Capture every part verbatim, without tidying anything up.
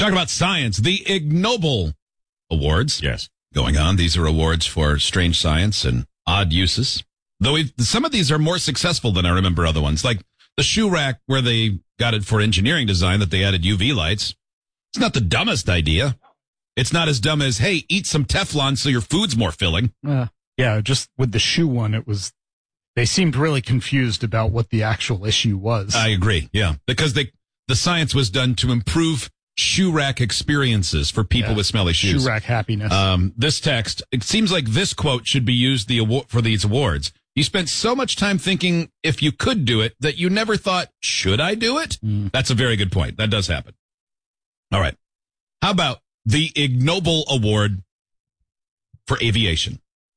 Talking about science, the Ig Nobel Awards. Yes. Going on. These are awards for strange science and odd uses. Though we've, some of these are more successful than I remember other ones. Like the shoe rack where they got it for engineering design that they added U V lights. It's not the dumbest idea. It's not as dumb as, hey, eat some Teflon so your food's more filling. Uh, yeah, just with the shoe one, it was, they seemed really confused about what the actual issue was. I agree, yeah. Because they, the science was done to improve shoe rack experiences for people Yeah. with smelly shoes. Shoe rack happiness. Um, this text, it seems like this quote should be used the award, for these awards. You spent so much time thinking if you could do it that you never thought, should I do it? Mm. That's a very good point. That does happen. All right. How about the Ig Nobel Award for aviation?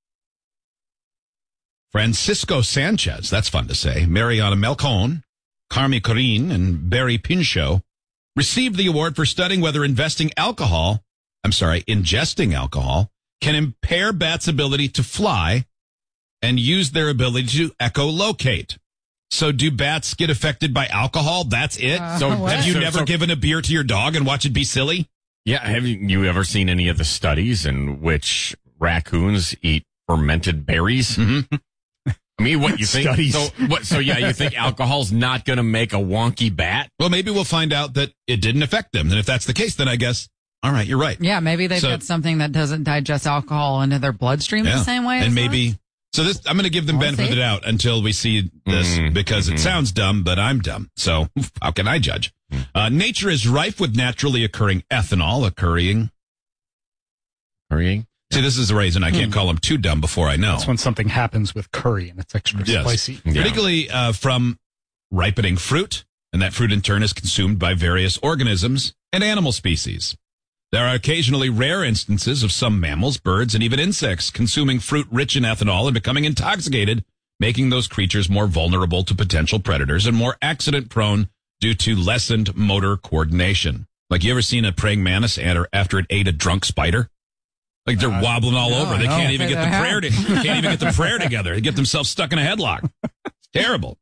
Francisco Sanchez, that's fun to say, Mariana Melcon, Carmi Corin, and Barry Pinchot received the award for studying whether investing alcohol, I'm sorry, ingesting alcohol, can impair bats' ability to fly and use their ability to echolocate. So do bats get affected by alcohol? That's it? Uh, so what? have you So- never so- given a beer to your dog and watch it be silly? Yeah, have you, you ever seen any of the studies in which raccoons eat fermented berries? Mm-hmm. I mean, what you think? Studies. So, what, so yeah, you think alcohol's not going to make a wonky bat? Well, maybe we'll find out that it didn't affect them. And if that's the case, then I guess, all right, you're right. Yeah, maybe they've So- got something that doesn't digest alcohol into their bloodstream Yeah. the same way. And as maybe, us. so this, I'm going to give them We'll benefit of see. the doubt until we see this Mhm, because it mhm. sounds dumb, but I'm dumb. So how can I judge? Uh, nature is rife with naturally occurring ethanol occurring. Hurrying? See, this is the reason I can't call them too dumb before I know. That's when something happens with curry and it's extra Yes. spicy. Yeah. Particularly uh, from ripening fruit, and that fruit in turn is consumed by various organisms and animal species. There are occasionally rare instances of some mammals, birds, and even insects consuming fruit rich in ethanol and becoming intoxicated, making those creatures more vulnerable to potential predators and more accident prone due to lessened motor coordination. Like, you ever seen a praying mantis after after it ate a drunk spider? Like, they're Uh, wobbling all no, over. They I can't don't even think get the I prayer. To, have. can't even get the prayer together. They get themselves stuck in a headlock. It's terrible.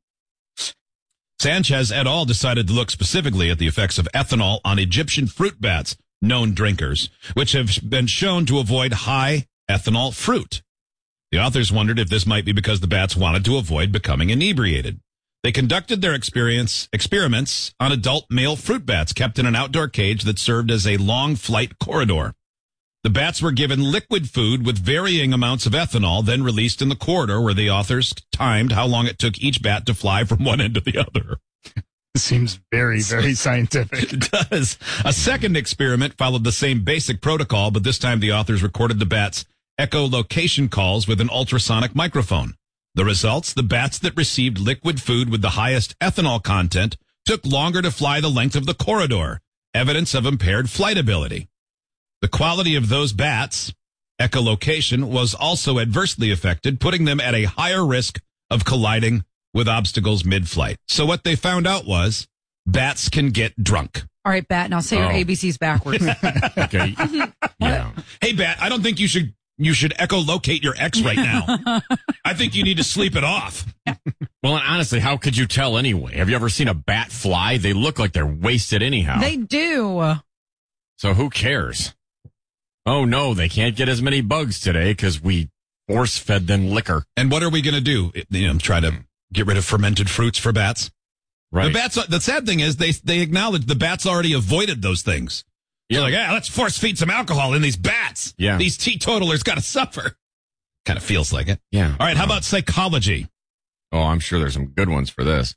Sanchez et al. Decided to look specifically at the effects of ethanol on Egyptian fruit bats, known drinkers, which have been shown to avoid high ethanol fruit. The authors wondered if this might be because the bats wanted to avoid becoming inebriated. They conducted their experience experiments on adult male fruit bats kept in an outdoor cage that served as a long flight corridor. The bats were given liquid food with varying amounts of ethanol, then released in the corridor where the authors timed how long it took each bat to fly from one end to the other. It seems very, very scientific. It does. A second experiment followed the same basic protocol, but this time the authors recorded the bats' echolocation calls with an ultrasonic microphone. The results, the bats that received liquid food with the highest ethanol content took longer to fly the length of the corridor, evidence of impaired flight ability. The quality of those bats' echolocation was also adversely affected, putting them at a higher risk of colliding with obstacles mid-flight. So what they found out was bats can get drunk. All right, Bat, now say your Oh. A B Cs backwards. Okay. Yeah. Hey, Bat, I don't think you should you should echolocate your ex right now. I think you need to sleep it off. Well, and honestly, how could you tell anyway? Have you ever seen a bat fly? They look like they're wasted anyhow. They do. So who cares? Oh, no, they can't get as many bugs today because we force-fed them liquor. And what are we going to do? You know, try to get rid of fermented fruits for bats? Right. The bats. The sad thing is they they acknowledge the bats already avoided those things. You're like, yeah, let's force feed some alcohol in these bats. Yeah. These teetotalers got to suffer. Kind of feels like it. Yeah. All right. How about psychology? Oh, I'm sure there's some good ones for this.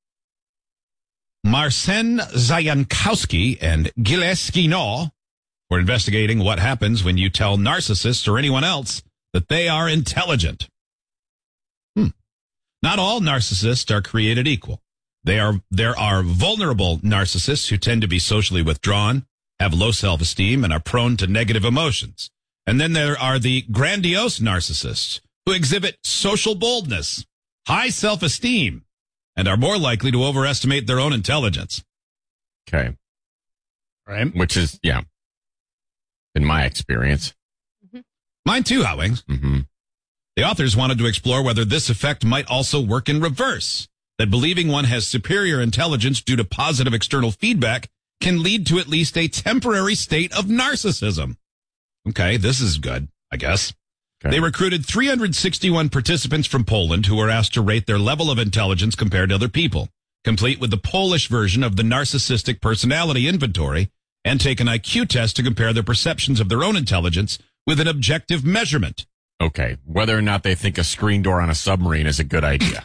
Marcin Zayankowski and Gilles Guinaud were investigating what happens when you tell narcissists or anyone else that they are intelligent. Hmm. Not all narcissists are created equal. They are, there are vulnerable narcissists who tend to be socially withdrawn, have low self-esteem, and are prone to negative emotions. And then there are the grandiose narcissists who exhibit social boldness, high self-esteem, and are more likely to overestimate their own intelligence. Okay. Right? Which is, yeah, in my experience. Mine too, Hot Wings. Mm-hmm. The authors wanted to explore whether this effect might also work in reverse, that believing one has superior intelligence due to positive external feedback can lead to at least a temporary state of narcissism. Okay, this is good, I guess. Okay. They recruited three hundred sixty-one participants from Poland who were asked to rate their level of intelligence compared to other people, complete with the Polish version of the Narcissistic Personality Inventory, and take an I Q test to compare their perceptions of their own intelligence with an objective measurement. Okay, whether or not they think a screen door on a submarine is a good idea.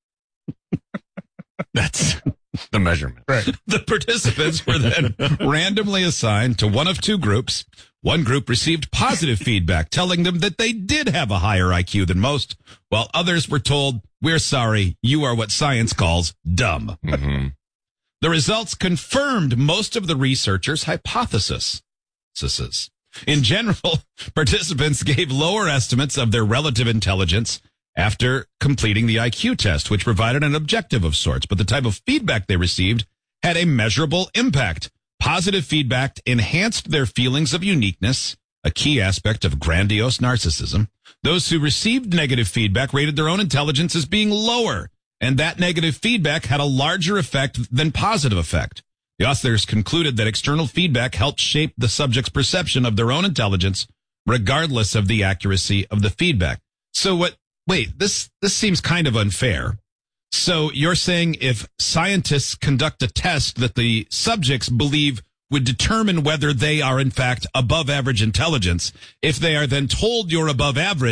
That's the measurement. Right. The participants were then randomly assigned to one of two groups. One group received positive feedback telling them that they did have a higher I Q than most, while others were told, "We're sorry, you are what science calls dumb." Mm-hmm. The results confirmed most of the researchers' hypothesis. In general, participants gave lower estimates of their relative intelligence after completing the I Q test, which provided an objective of sorts, but the type of feedback they received had a measurable impact. Positive feedback enhanced their feelings of uniqueness, a key aspect of grandiose narcissism. Those who received negative feedback rated their own intelligence as being lower, and that negative feedback had a larger effect than positive effect. The authors concluded that external feedback helped shape the subject's perception of their own intelligence, regardless of the accuracy of the feedback. So what, wait, this, this seems kind of unfair. So you're saying if scientists conduct a test that the subjects believe would determine whether they are in fact above average intelligence, if they are then told you're above average,